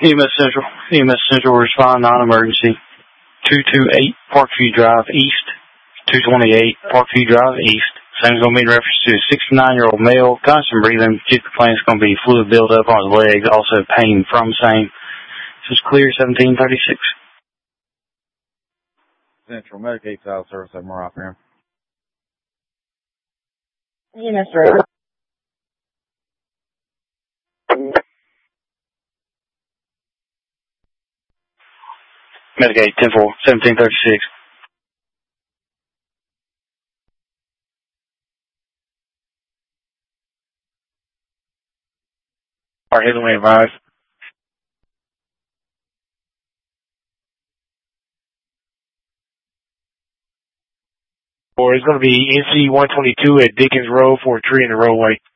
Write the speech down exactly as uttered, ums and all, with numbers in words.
E M S Central. E M S Central respond non-emergency. two two eight Parkview Drive East. two twenty-eight Parkview Drive East. Same is going to be in reference to a sixty-nine-year-old male. Constant breathing. Chief complaint is going to be fluid buildup on his legs. Also pain from same. This is clear seventeen thirty-six. Central Medicaid South Service at more operator. Yes, sir. Medicaid ten four seventeen thirty-six. All right, heavily advised. Or it's going to be N C one twenty-two at Dickens Road for a tree in the roadway.